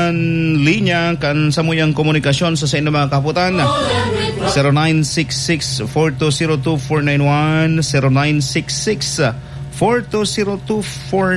kan linya kan samuyang komunikasyon sa inyo mga kaputan. 0966-4202-491, 0966-4202-491.